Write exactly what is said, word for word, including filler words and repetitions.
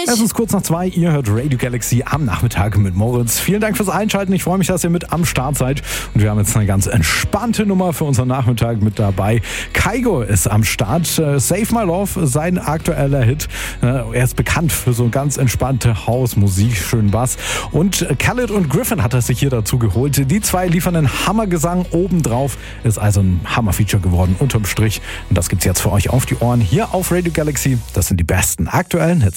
Es ist kurz nach zwei, ihr hört Radio Galaxy am Nachmittag mit Moritz. Vielen Dank fürs Einschalten, ich freue mich, dass ihr mit am Start seid. Und wir haben jetzt eine ganz entspannte Nummer für unseren Nachmittag mit dabei. Kygo ist am Start, Save My Love, sein aktueller Hit. Er ist bekannt für so ganz entspannte Hausmusik, schön Bass. Und Khaled und Griffin hat er sich hier dazu geholt. Die zwei liefern einen Hammergesang obendrauf. Ist also ein Hammer-Feature geworden, unterm Strich. Und das gibt's jetzt für euch auf die Ohren hier auf Radio Galaxy. Das sind die besten aktuellen Hits.